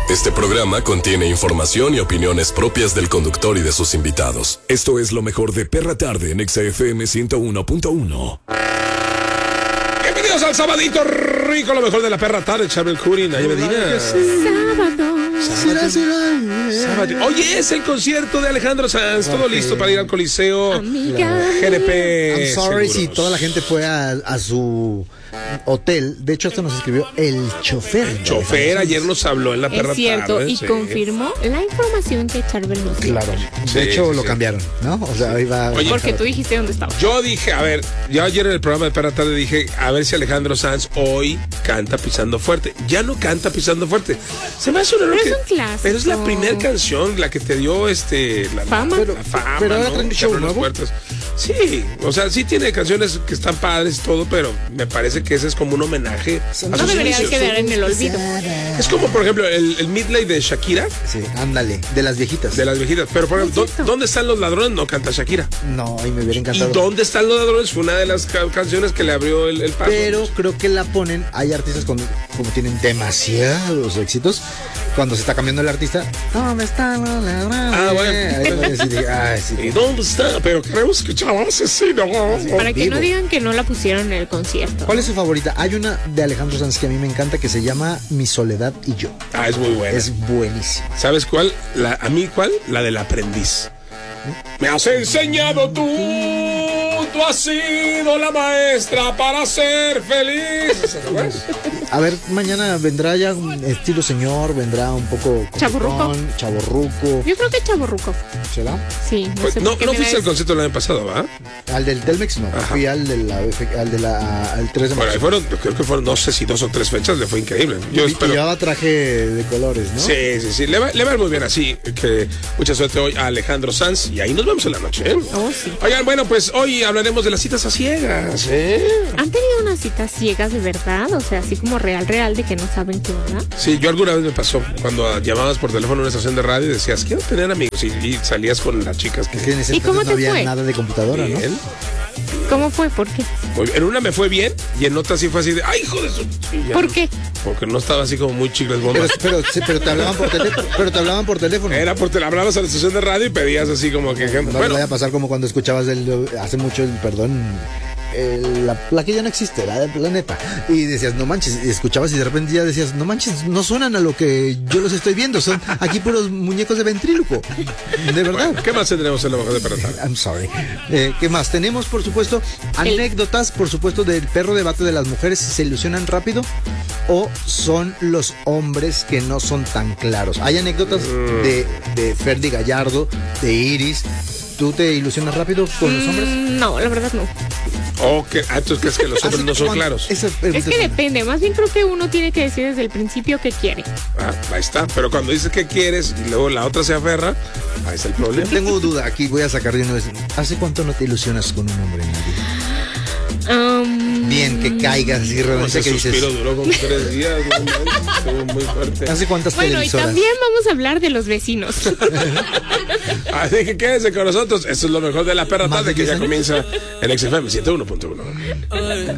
Este programa contiene información y opiniones propias del conductor y de sus invitados. Esto es lo mejor de Perra Tarde en Exa FM 101.1. Bienvenidos al Sabadito Rico, lo mejor de la Perra Tarde, Charbel Curry, Naya Medina. Sábado. Oye, es el concierto de Alejandro Sanz. Todo listo para ir al Coliseo. Amiga. GNP. I'm sorry Seguros. si toda la gente fue a su hotel. De hecho, esto nos escribió el chofer. Chofer ayer nos habló en la Perra Es cierto, Tarde. y sí. confirmó la información que Charbel nos dio. Claro. Sí, De hecho, sí, lo sí. cambiaron, ¿no? O sea, iba. Oye, Porque tú dijiste dónde estaba. Yo dije, a ver, yo ayer en el programa de Perra Tarde dije, a ver si Alejandro Sanz hoy canta pisando fuerte. Ya no canta pisando fuerte. Se me hace un error Pero que- es un clásico. Pero es la primera canción, la que te dio la Fama. la fama, pero ahora ¿no? traen Que show abre las nuevo. puertas. Sí, o sea, sí tiene canciones que están padres y todo, pero me parece que ese es como un homenaje a No sus debería de inicios. quedar en el olvido. Es como, por ejemplo, el Midnight de Shakira, Sí, ándale, de las viejitas. de las viejitas. Pero, por ejemplo, Es cierto. ¿dónde están los ladrones? No canta Shakira. No, y me hubiera ¿Y encantado. dónde están los ladrones? Fue una de las canciones que le abrió el paso. Pero creo que la ponen, hay artistas como tienen demasiados éxitos, cuando se está cambiando el artista, ¿dónde están los ladrones? Ah, bueno. Ahí lo ves y digo, ay, sí. ¿Y dónde está? Pero queremos escuchar a asesino. Para que vivo. no digan que no la pusieron en el concierto. ¿Cuál es su favorita? Hay una de Alejandro Sanz que a mí me encanta que se llama Mi Soledad y Yo. Ah, es muy buena. Es buenísima. ¿Sabes cuál? ¿A mí cuál? La del aprendiz. Me has enseñado tú has sido la maestra para ser feliz. ¿Sabes? A ver, mañana vendrá ya un estilo señor, vendrá un poco Chavorruco. chaborruco. Yo creo que Chavorruco. ¿Será? Sí, no Pues, sé no por qué no me fuiste da al concierto el año pasado, ¿va? Al del Telmex no, Ajá. fui al al 3 de Bueno, ahí marzo. creo que fueron, no sé si 2 o 3 fechas, le fue increíble. Yo Y espero. llevaba traje de colores, ¿no? Sí. Le va a ir muy bien así. Que mucha suerte hoy a Alejandro Sanz. Y ahí nos vemos en la noche, ¿eh? Oh, sí. Oigan, bueno, pues hoy hablaremos de las citas a ciegas, ¿eh? ¿Han tenido unas citas ciegas de verdad? O sea, así como real, de que no saben qué onda. Sí, yo alguna vez me pasó cuando llamabas por teléfono a una estación de radio y decías, quiero tener amigos. Y salías con las chicas que Es que en ese ¿Y cómo entonces no te había fue? nada de computadora, ¿no? bien. ¿Cómo fue? ¿Por qué? En una me fue bien y en otra sí fue así de, ¡ay, hijo de su! Y ya ¿Por no. qué? Porque no estaba así como muy chicles bombas. Pero te hablaban por teléfono. Pero te hablaban por teléfono. Era porque le hablabas a la estación de radio y pedías así como que... No bueno, le vaya a pasar como cuando escuchabas hace mucho la que ya no existe, la neta. Y decías, no manches, y escuchabas y de repente ya decías, no manches, no suenan a lo que yo los estoy viendo, son aquí puros muñecos de ventríloco. De verdad. bueno, ¿qué más tendremos en la mejor de Perra Tarde? I'm sorry. ¿Qué más? Tenemos, por supuesto, anécdotas, por supuesto, del perro debate de las mujeres. ¿Se ilusionan rápido o son los hombres que no son tan claros? Hay anécdotas de Ferdi Gallardo, de Iris. ¿Tú te ilusionas rápido con los hombres? No, la verdad no. ¿Tú crees que los hombres no son claros? Esa Es pregunta que buena. depende. Más bien creo que uno tiene que decir desde el principio qué quiere. Ah, ahí está. Pero cuando dices que quieres y luego la otra se aferra, ahí está el problema. Tengo duda, aquí voy a sacar de una vez. ¿Hace cuánto no te ilusionas con un hombre, Nadia? Bien, que caigas así realmente Ese que dices. suspiro duró como 3 días. No manches, estuvo muy fuerte. ¿Hace cuántas Bueno, y televisoras? también vamos a hablar de los vecinos. Así que quédense con nosotros. Esto es lo mejor de la Perra ¿Más Tarde de que 10 ya años? comienza en XFM 101.1.